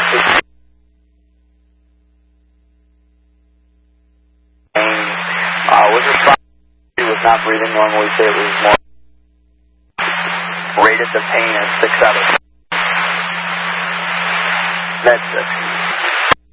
Was responding was not breathing normally, so it was more rated the pain as 6 out of 10. That's 6.